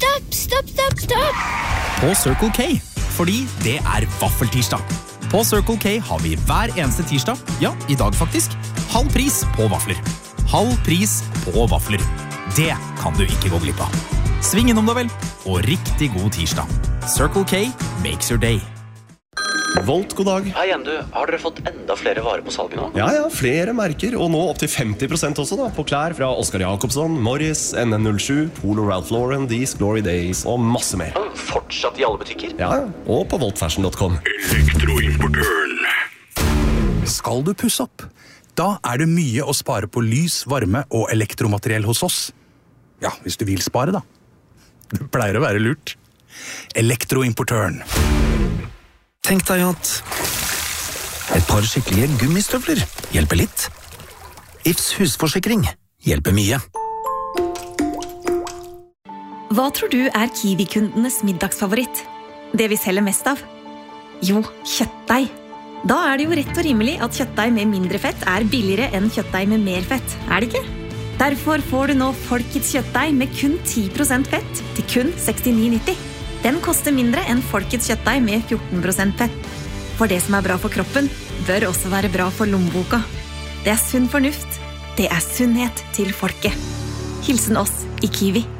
Stopp! På Circle K, fordi det vaffeltirsdag. På Circle K har vi hver eneste tirsdag, ja, i dag faktisk, halv pris på vafler. Halv pris på vafler. Det kan du ikke gå glipp av. Sving innom da vel, og riktig god tirsdag. Circle K makes your day. Volt, god dag. Hei igjen, du. Har dere fått enda flere varer på salget nå? Ja, flere merker, og nå opp til 50% også da, på klær fra Oscar Jacobsson, Morris, NN07, Polo Ralph Lauren, These Glory Days og masse mer. Fortsatt i alle butikker? Ja, og på voltfashion.com. Elektroimportøren. Skal du pusse opp? Da det mye å spare på lys, varme og elektromateriell hos oss. Ja, hvis du vil spare da. Det pleier å være lurt. Elektroimportøren. Tenk deg at et par skikkelige gummistøvler hjelper litt. Ifs husforsikring hjelper mye. Hva tror du Kiwi-kundenes middagsfavoritt? Det vi selger mest av? Jo, kjøttdeig. Da det jo rett og rimelig at kjøttdeig med mindre fett billigere enn kjøttdeig med mer fett, det ikke? Derfor får du nå Folkets kjøttdeig med kun 10% fett til kun 69,90. Den koster mindre enn Folkets kjøttdeig med 14% fett. For det som bra for kroppen, bør også være bra for lommeboka. Det sunn fornuft. Det sunnhet til folket. Hilsen oss i Kiwi.